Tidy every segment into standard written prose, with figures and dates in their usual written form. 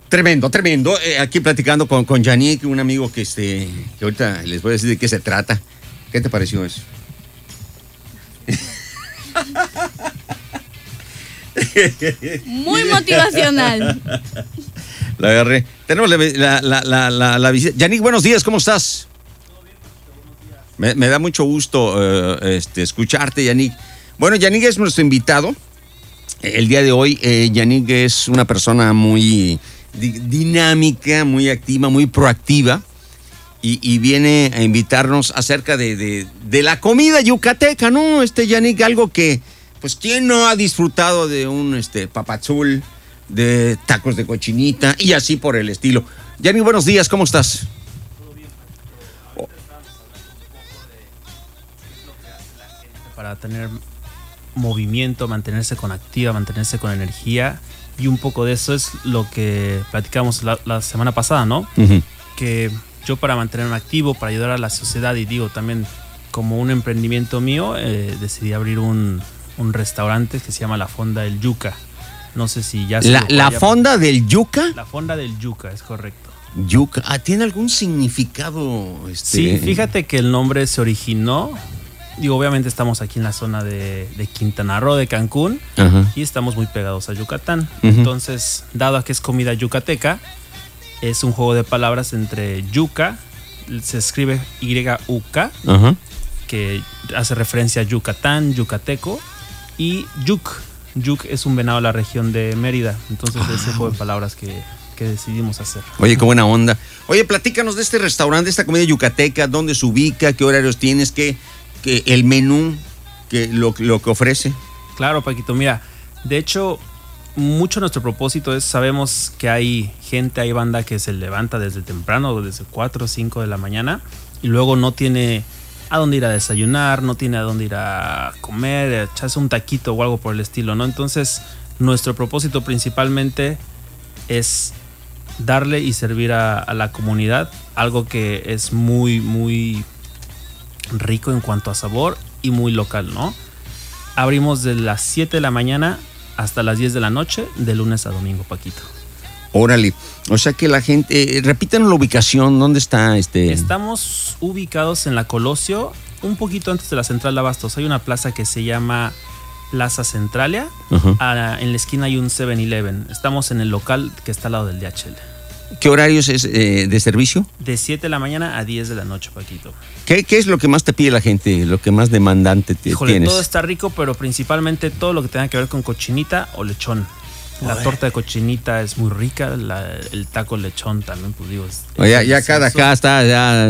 Tremendo. Aquí platicando con Yannick, un amigo que ahorita les voy a decir de qué se trata. ¿Qué te pareció eso? Muy motivacional. La agarré. Tenemos la visita. Yannick, buenos días, ¿cómo estás? Me da mucho gusto escucharte, Yannick. Bueno, Yannick es nuestro invitado. El día de hoy, Yannick es una persona muy dinámica, muy activa, muy proactiva. Y viene a invitarnos acerca de la comida yucateca, ¿no? Yannick, algo que, pues, ¿quién no ha disfrutado de un papadzul, de tacos de cochinita y así por el estilo? Yannick, buenos días, ¿cómo estás? Todo bien. Para tener movimiento, mantenerse con activa, mantenerse con energía, y un poco de eso es lo que platicamos la semana pasada, ¿no? Uh-huh. Que yo, para mantenerme activo, para ayudar a la sociedad, y digo también como un emprendimiento mío, decidí abrir un restaurante que se llama La Fonda del Yuca. No sé si ya... ¿La Fonda del Yuca? La Fonda del Yuca, es correcto. Yuca, ¿tiene algún significado? Sí, fíjate que el nombre se originó... Digo, obviamente estamos aquí en la zona de Quintana Roo, de Cancún, uh-huh, y estamos muy pegados a Yucatán. Uh-huh. Entonces, dado a que es comida yucateca, es un juego de palabras entre yuca, se escribe Y-U-K, uh-huh, que hace referencia a Yucatán, yucateco, y yuk. Yuk es un venado de la región de Mérida. Entonces, ese juego de palabras que decidimos hacer. Oye, qué buena onda. Oye, platícanos de este restaurante, esta comida yucateca, dónde se ubica, qué horarios tienes, que el menú, lo que ofrece. Claro, Paquito, mira, de hecho, mucho nuestro propósito es, sabemos que hay banda que se levanta desde temprano, desde 4 o 5 de la mañana, y luego no tiene a dónde ir a desayunar, no tiene a dónde ir a comer, echarse un taquito o algo por el estilo, ¿no? Entonces, nuestro propósito principalmente es darle y servir a la comunidad algo que es muy, muy rico en cuanto a sabor y muy local, ¿no? Abrimos de las 7 de la mañana hasta las 10 de la noche, de lunes a domingo, Paquito. Órale, o sea que la gente, repítanos la ubicación, ¿dónde está Estamos ubicados en la Colosio, un poquito antes de la Central de Abastos. Hay una plaza que se llama Plaza Centralia. Uh-huh. En la esquina hay un 7-Eleven. Estamos en el local que está al lado del DHL. ¿Qué horarios es de servicio? De 7 de la mañana a 10 de la noche, Paquito. ¿Qué es lo que más te pide la gente, lo que más demandante Híjole, tienes? todo está rico, pero principalmente todo lo que tenga que ver con cochinita o lechón. La torta de cochinita es muy rica, el taco lechón también, pues digo. Ya cada acá está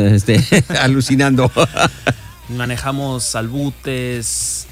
alucinando. Manejamos albutes,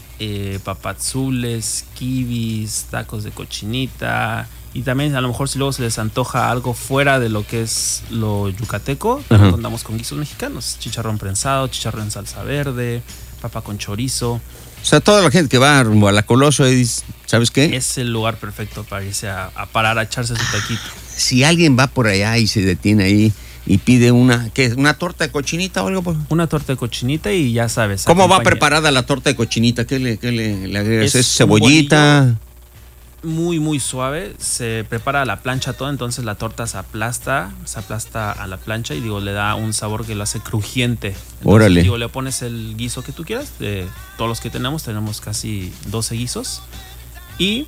papazules, kibis, tacos de cochinita. Y también, a lo mejor, si luego se les antoja algo fuera de lo que es lo yucateco, uh-huh, contamos con guisos mexicanos: chicharrón prensado, chicharrón en salsa verde, papa con chorizo. O sea, toda la gente que va rumbo a la Colosio y dice, ¿sabes qué? Es el lugar perfecto para irse a parar, a echarse su taquito. Si alguien va por allá y se detiene ahí y pide una torta de cochinita o algo. Una torta de cochinita y ya sabes. ¿Cómo va preparada la torta de cochinita? ¿Qué le agregas? ¿Es cebollita? Muy, muy suave. Se prepara a la plancha todo, entonces la torta se aplasta a la plancha y le da un sabor que lo hace crujiente. Entonces, órale. Le pones el guiso que tú quieras, de todos los que tenemos casi 12 guisos, y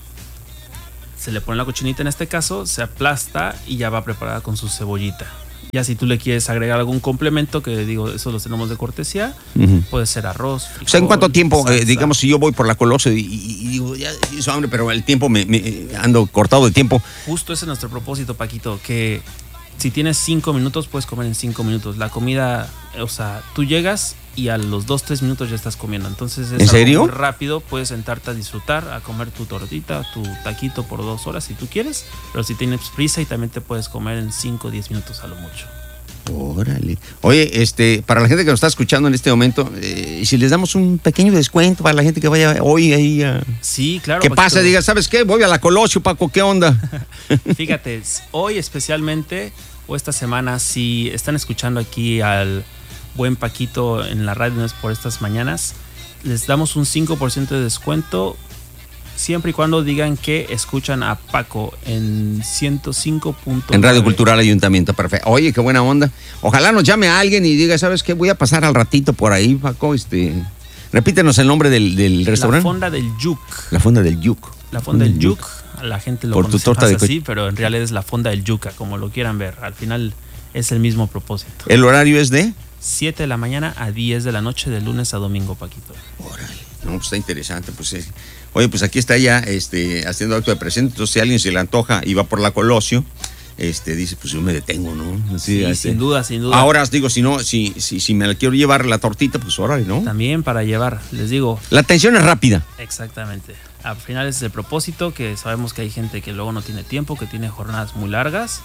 se le pone la cochinita en este caso, se aplasta y ya va preparada con su cebollita. Ya si tú le quieres agregar algún complemento, que eso los tenemos de cortesía, uh-huh, puede ser arroz, frijol. O sea, ¿en cuánto tiempo, digamos, si yo voy por la Colosio y digo, ya hizo hambre, pero el tiempo me ando cortado de tiempo? Justo ese es nuestro propósito, Paquito, que si tienes 5 minutos, puedes comer en 5 minutos. La comida, o sea, tú llegas y a los 2-3 minutos ya estás comiendo. Entonces es ¿en serio? Algo muy rápido, puedes sentarte a disfrutar, a comer tu tortita, tu taquito por 2 horas si tú quieres, pero si tienes prisa, y también te puedes comer en 5 o 10 minutos a lo mucho. Órale. Oye, para la gente que nos está escuchando en este momento, si les damos un pequeño descuento para la gente que vaya hoy ahí a... Sí, claro. ¿Qué pasa? Diga, ¿sabes qué? Voy a la Colosio, Paco, ¿qué onda? Fíjate, hoy especialmente, o esta semana, si están escuchando aquí al buen Paquito en la radio, no es por estas mañanas, les damos un 5% de descuento siempre y cuando digan que escuchan a Paco en 105. En Radio Cultural Ayuntamiento, perfecto. Oye, qué buena onda. Ojalá nos llame a alguien y diga, ¿sabes qué? Voy a pasar al ratito por ahí, Paco. Repítenos el nombre del restaurante. La Fonda del Yuc. La Fonda del Yuc. La Fonda del Yuc. La gente lo por conoce tu torta más de así, pero en realidad es la Fonda del Yuca, como lo quieran ver. Al final es el mismo propósito. ¿El horario es de? 7 de la mañana a 10 de la noche, de lunes a domingo, Paquito. Órale. No, pues está interesante, pues. Oye, pues aquí está ella haciendo acto de presencia. Entonces, si a alguien se le antoja y va por la Colosio, dice, pues yo me detengo, ¿no? Así, sí, sin duda. Ahora digo, si no, si me la quiero llevar la tortita, pues órale, ¿no? También para llevar, les digo. La atención es rápida. Exactamente. Al final es el propósito, que sabemos que hay gente que luego no tiene tiempo, que tiene jornadas muy largas.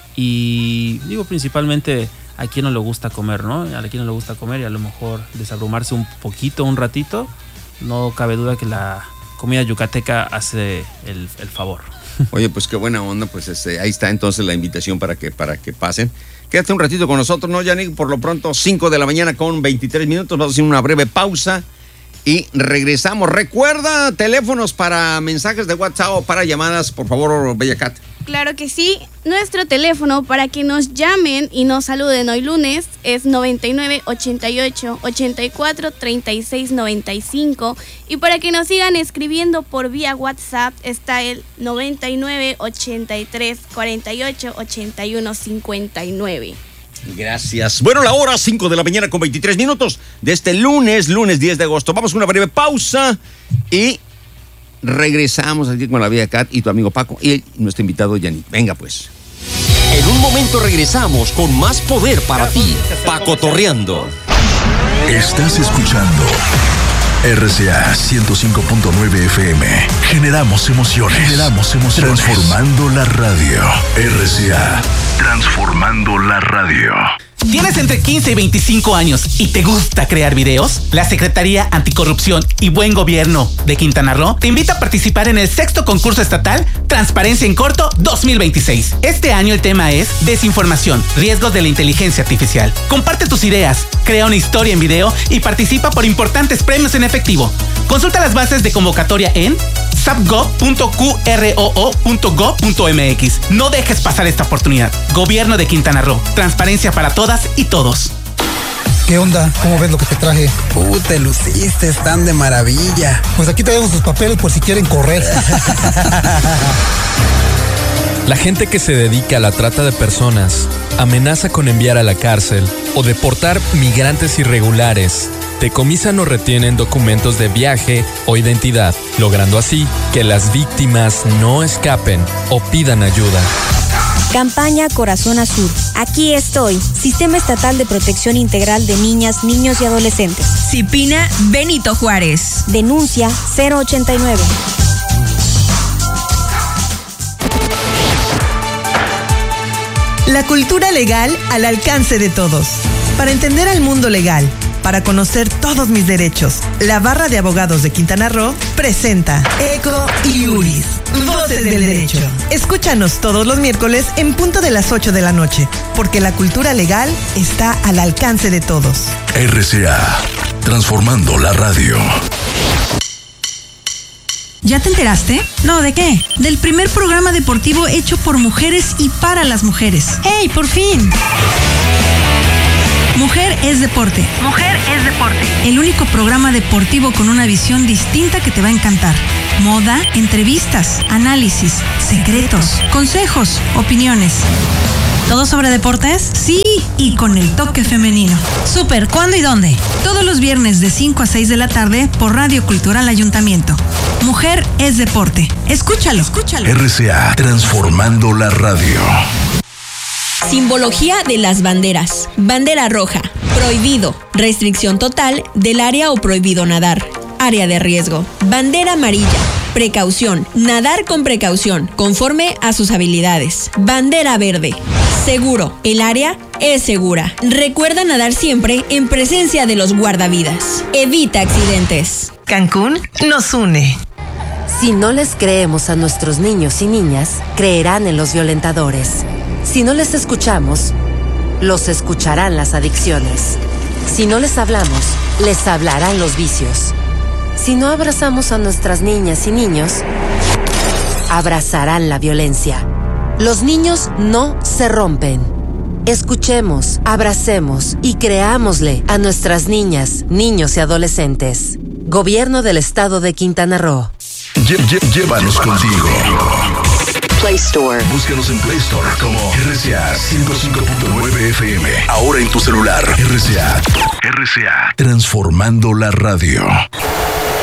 Y digo, principalmente a quien no le gusta comer, ¿no? A quien no le gusta comer y a lo mejor desabrumarse un poquito, un ratito. No cabe duda que la comida yucateca hace el favor. Oye, pues qué buena onda, pues ahí está entonces la invitación para que pasen. Quédate un ratito con nosotros, ¿no, Yannick? Por lo pronto, 5 de la mañana con 23 minutos. Vamos a hacer una breve pausa y regresamos. Recuerda, teléfonos para mensajes de WhatsApp o para llamadas, por favor, Bella Cat. Claro que sí. Nuestro teléfono para que nos llamen y nos saluden hoy lunes es 99 88 84 36 95. Y para que nos sigan escribiendo por vía WhatsApp está el 99 83 48 81 59. Gracias. Bueno, la hora 5 de la mañana con 23 minutos de este lunes 10 de agosto. Vamos a una breve pausa y regresamos aquí con la Bella Cat y tu amigo Paco y nuestro invitado Yannick. Venga pues. En un momento regresamos con más poder para ti, Paco Torreando. Estás escuchando RCA 105.9 FM. Generamos emociones. Transformando la radio. RCA. Transformando la radio. ¿Tienes entre 15 y 25 años y te gusta crear videos? La Secretaría Anticorrupción y Buen Gobierno de Quintana Roo te invita a participar en el 6º concurso estatal Transparencia en Corto 2026. Este año el tema es Desinformación, riesgos de la inteligencia artificial. Comparte tus ideas, crea una historia en video y participa por importantes premios en efectivo. Consulta las bases de convocatoria en sapgov.qroo.gov.mx. No dejes pasar esta oportunidad. Gobierno de Quintana Roo. Transparencia para todas y todos. ¿Qué onda? ¿Cómo ves lo que te traje? Te luciste, están de maravilla. Pues aquí traemos sus papeles por si quieren correr. La gente que se dedica a la trata de personas amenaza con enviar a la cárcel o deportar migrantes irregulares. Decomisan o retienen documentos de viaje o identidad, logrando así que las víctimas no escapen o pidan ayuda. Campaña Corazón Azul. Aquí estoy. Sistema Estatal de Protección Integral de Niñas, Niños y Adolescentes. CIPINA Benito Juárez. Denuncia 089. La cultura legal al alcance de todos. Para entender al mundo legal, para conocer todos mis derechos, la Barra de Abogados de Quintana Roo presenta Eco Iuris, Voces del Derecho. Escúchanos todos los miércoles en punto de las 8 de la noche, porque la cultura legal está al alcance de todos. RCA, transformando la radio. ¿Ya te enteraste? No, ¿de qué? Del primer programa deportivo hecho por mujeres y para las mujeres. ¡Ey, por fin! Mujer es Deporte. Mujer es Deporte. El único programa deportivo con una visión distinta que te va a encantar. Moda, entrevistas, análisis, secretos, consejos, opiniones. ¿Todo sobre deportes? Sí, y con el toque femenino. Súper, ¿cuándo y dónde? Todos los viernes de 5 a 6 de la tarde por Radio Cultural Ayuntamiento. Mujer es Deporte. Escúchalo. RCA, transformando la radio. Simbología de las banderas. Bandera roja, prohibido. Restricción total del área o prohibido nadar. Área de riesgo. Bandera amarilla. Precaución. Nadar con precaución, conforme a sus habilidades. Bandera verde. Seguro. El área es segura. Recuerda nadar siempre en presencia de los guardavidas. Evita accidentes. Cancún nos une. Si no les creemos a nuestros niños y niñas, creerán en los violentadores. Si no les escuchamos, los escucharán las adicciones. Si no les hablamos, les hablarán los vicios. Si no abrazamos a nuestras niñas y niños, abrazarán la violencia. Los niños no se rompen. Escuchemos, abracemos y creámosle a nuestras niñas, niños y adolescentes. Gobierno del Estado de Quintana Roo. Llévanos contigo. Play Store. Búscanos en Play Store como RCA 105.9 FM. Ahora en tu celular. RCA. Transformando la radio.